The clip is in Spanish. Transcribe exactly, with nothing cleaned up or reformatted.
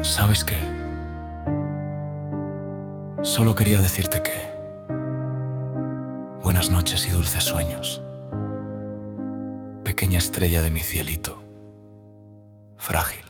¿Sabes qué? Solo quería decirte que buenas noches y dulces sueños, pequeña estrella de mi cielito, frágil.